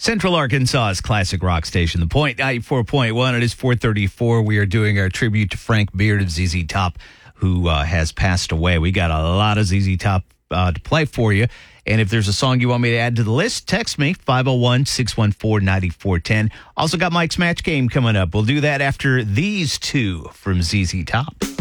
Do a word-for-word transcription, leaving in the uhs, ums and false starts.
Central Arkansas's classic rock station, The Point, ninety-four point one. It is four thirty-four. We are doing our tribute to Frank Beard of Z Z Top, who uh, has passed away. We got a lot of Z Z Top uh, to play for you. And if there's a song you want me to add to the list, text me, five oh one, six one four, nine four one zero. Also got Mike's Match Game coming up. We'll do that after these two from Z Z Top.